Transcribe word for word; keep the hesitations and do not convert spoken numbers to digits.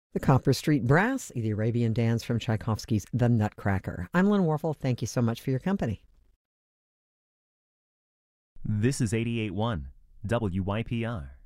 The Copper Street Brass, the Arabian Dance from Tchaikovsky's The Nutcracker. I'm Lynn Warfel. Thank you so much for your company. This is eighty-eight point one W Y P R.